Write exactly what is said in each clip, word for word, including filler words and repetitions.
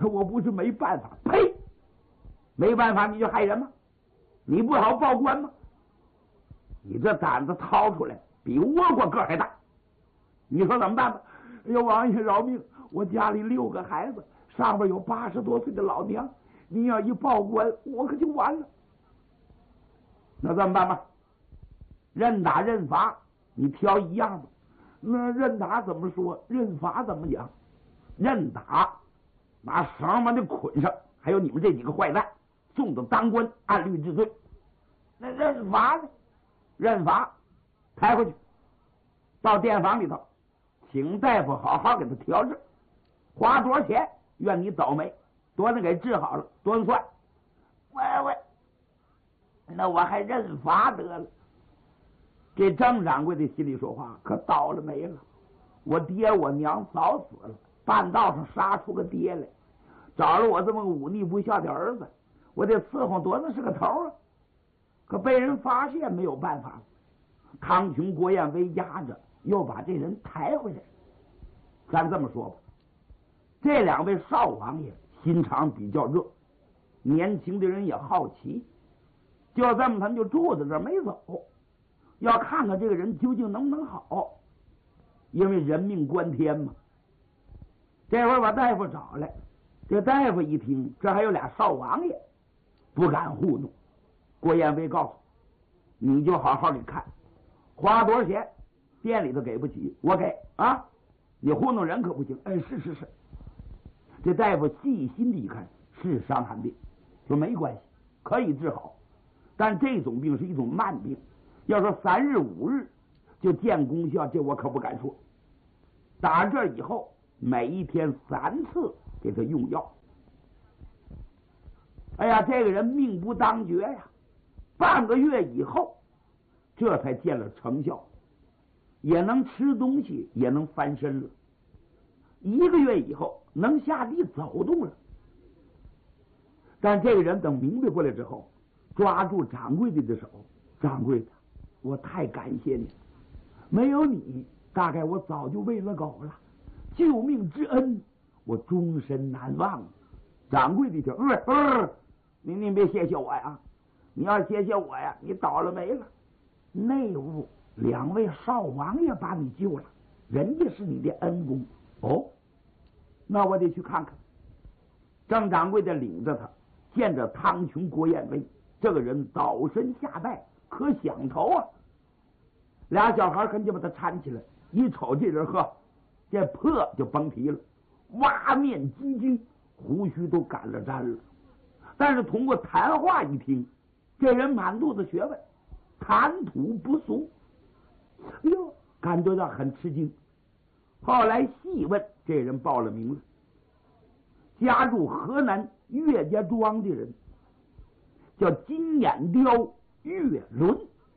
我不是没办法，呸！没办法你就害人吗？你不好报官吗？你这胆子掏出来比倭瓜个还大，你说怎么办吧？哎呦，王爷饶命！我家里六个孩子，上边有八十多岁的老娘，你要一报官，我可就完了。那怎么办吧？认打认罚，你挑一样吧。那认打怎么说？认罚怎么讲？认打，拿绳把你捆上，还有你们这几个坏蛋送到当官，按律治罪。那认罚呢？认罚，抬回去，到电房里头，请大夫好好给他调治，花多少钱？愿你倒霉，多能给治好了，多能算。喂喂，那我还认罚得了。这张掌柜的心里说话，可倒了霉了。我爹我娘早死了，半道上杀出个爹来，找了我这么个忤逆不孝的儿子，我得伺候多那是个头啊！可被人发现，没有办法了。康琼、郭彦威压着，又把这人抬回来。咱这么说吧，这两位少王爷心肠比较热，年轻的人也好奇，就这么他们就住在这儿没走，要看看这个人究竟能不能好，因为人命关天嘛。这会儿把大夫找来，这大夫一听，这还有俩少王爷，不敢糊弄。郭彦威告诉你，就好好的看，花多少钱，店里头给不起，我给啊！你糊弄人可不行。哎，是是是。这大夫细心的一看，是伤寒病，说没关系，可以治好，但这种病是一种慢病，要说三日五日就见功效，这我可不敢说。打这以后，每一天三次给他用药。哎呀，这个人命不当绝呀！半个月以后，这才见了成效，也能吃东西，也能翻身了。一个月以后，能下地走动了。但这个人等明白过来之后，抓住掌柜的的手，掌柜的，我太感谢你，没有你，大概我早就喂了狗了。救命之恩，我终身难忘。掌柜的就，嗯嗯，您您别谢谢我呀，你要谢谢我呀，你倒了霉了。内务两位少王爷把你救了，人家是你的恩公。哦，那我得去看看。张掌柜的领着他见着汤琼、郭彦威，这个人倒身下拜，可想头啊！俩小孩跟就把他搀起来，一瞅这人，呵，这破就甭提了，挖面金睛，胡须都赶了粘了。但是通过谈话一听，这人满肚子学问，谈吐不俗。哎呦，感觉到很吃惊。后来细问，这人报了名字，家住河南岳家庄的人，叫金眼雕岳伦。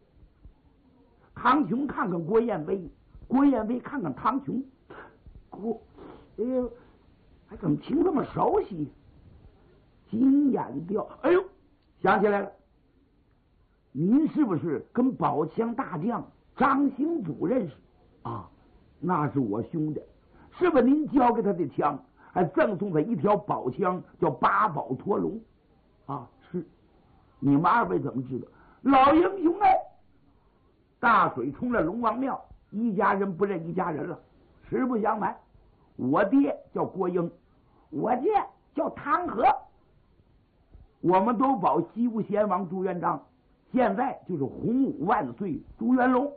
汤琼看看郭彦威，郭彦威看看汤琼，郭，哎呦，还怎么听这么熟悉？金眼雕，哎呦，想起来了，您是不是跟宝枪大将张兴祖认识啊？那是我兄弟，是不是您交给他的枪，还赠送他一条宝枪，叫八宝陀龙啊？是，你们二位怎么知道？老英雄哎，大水冲了龙王庙，一家人不认一家人了。实不相瞒，我爹叫郭英，我爹叫汤和，我们都保西吴贤王朱元璋，现在就是洪武万岁朱元龙。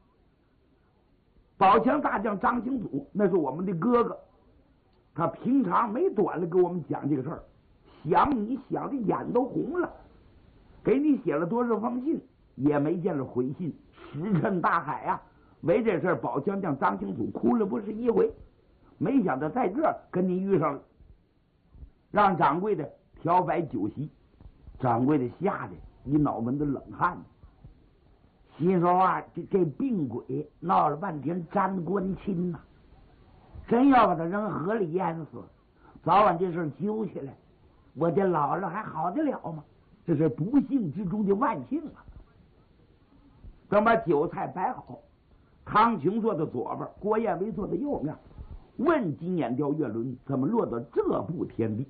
宝强大将张兴祖那是我们的哥哥，他平常没短了给我们讲这个事儿，想你想的眼都红了，给你写了多少封信，也没见着回信，石沉大海啊！为这事儿，宝强将张兴祖哭了不是一回，没想到在这儿跟您遇上了，让掌柜的调摆酒席，掌柜的吓得一脑门子冷汗。心说啊，这这病鬼闹了半天沾官亲呐、啊，真要把他扔河里淹死，早晚这事揪起来，我这老了还好得了吗？这是不幸之中的万幸啊！等把酒菜摆好，汤琼坐在左边，郭彦威坐在右面，问金眼雕岳伦怎么落到这步田地。